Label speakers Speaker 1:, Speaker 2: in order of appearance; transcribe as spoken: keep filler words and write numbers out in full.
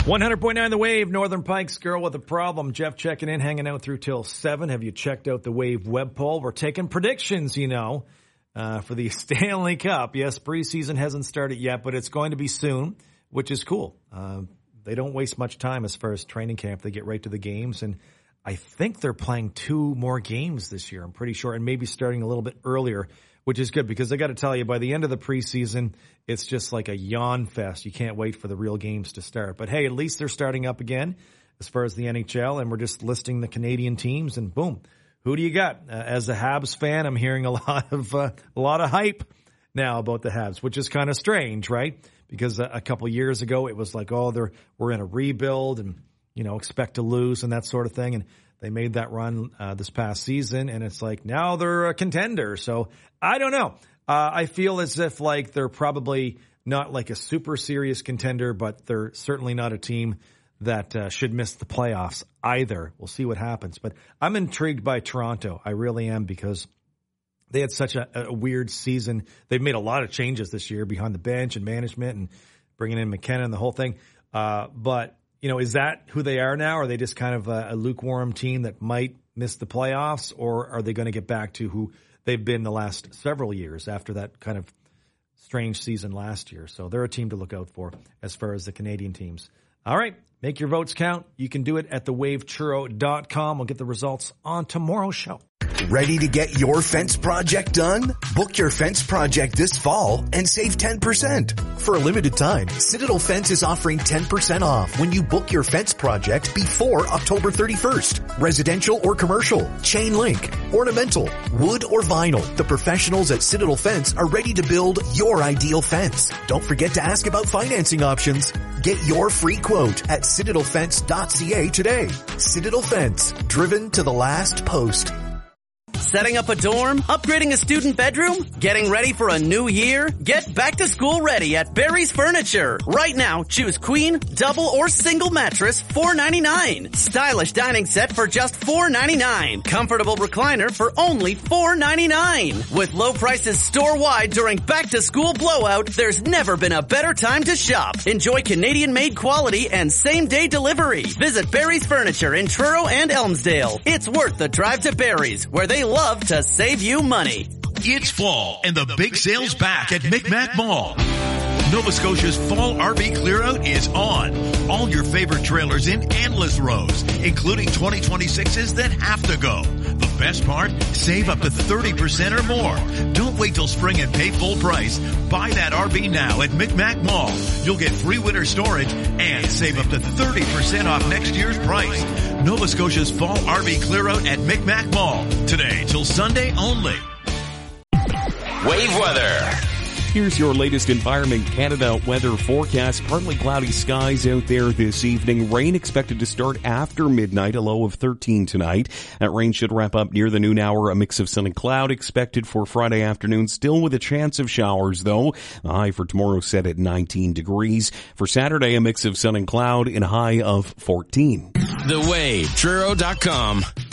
Speaker 1: one hundred point nine The Wave, Northern Pikes Girl with a Problem. Jeff checking in, hanging out through till seven. Have you checked out the Wave web poll? We're taking predictions, you know, uh, for the Stanley Cup. Yes, preseason hasn't started yet, but it's going to be soon, which is cool. Uh, they don't waste much time as far as training camp. They get right to the games, and I think they're playing two more games this year, I'm pretty sure, and maybe starting a little bit earlier, which is good because I got to tell you, by the end of the preseason, it's just like a yawn fest. You can't wait for the real games to start. But hey, at least they're starting up again as far as the N H L, and we're just listing the Canadian teams, and boom, who do you got? Uh, as a Habs fan, I'm hearing a lot of uh, a lot of hype now about the Habs, which is kind of strange, right? Because a, a couple years ago, it was like, oh, they're we're in a rebuild, and you know, expect to lose and that sort of thing, and they made that run uh, this past season, and it's like now they're a contender. So I don't know. Uh, I feel as if like they're probably not like a super serious contender, but they're certainly not a team that uh, should miss the playoffs either. We'll see what happens. But I'm intrigued by Toronto. I really am, because they had such a, a weird season. They've made a lot of changes this year behind the bench and management and bringing in McKenna and the whole thing. Uh, but You know, is that who they are now? Are they just kind of a, a lukewarm team that might miss the playoffs, or are they going to get back to who they've been the last several years after that kind of strange season last year? So they're a team to look out for as far as the Canadian teams. All right, make your votes count. You can do it at the wave churro dot com. We'll get the results on tomorrow's show.
Speaker 2: Ready to get your fence project done? Book your fence project this fall and save ten percent. For a limited time, Citadel Fence is offering ten percent off when you book your fence project before October thirty-first. Residential or commercial, chain link, ornamental, wood or vinyl. The professionals at Citadel Fence are ready to build your ideal fence. Don't forget to ask about financing options. Get your free quote at citadel fence dot c a today. Citadel Fence, driven to the last post.
Speaker 3: Setting up a dorm? Upgrading a student bedroom? Getting ready for a new year? Get back to school ready at Barry's Furniture. Right now, choose queen, double, or single mattress, four ninety-nine. Stylish dining set for just four ninety-nine. Comfortable recliner for only four ninety-nine. With low prices store-wide during back-to-school blowout, there's never been a better time to shop. Enjoy Canadian-made quality and same-day delivery. Visit Barry's Furniture in Truro and Elmsdale. It's worth the drive to Barry's, where they love to save you money.
Speaker 4: It's fall, and the big sale's back at Micmac Mall. Nova Scotia's fall R V clear-out is on. All your favorite trailers in endless rows, including twenty twenty-sixes that have to go. The best part? Save up to thirty percent or more. Don't wait till spring and pay full price. Buy that R V now at Micmac Mall. You'll get free winter storage and save up to thirty percent off next year's price. Nova Scotia's fall R V clear-out at Micmac Mall. Today till Sunday only.
Speaker 5: Wave weather.
Speaker 6: Here's your latest Environment Canada weather forecast. Partly cloudy skies out there this evening. Rain expected to start after midnight, a low of thirteen tonight. That rain should wrap up near the noon hour. A mix of sun and cloud expected for Friday afternoon, still with a chance of showers though. The high for tomorrow set at nineteen degrees. For Saturday, a mix of sun and cloud and a high of fourteen.
Speaker 5: The Wave, Truro dot com.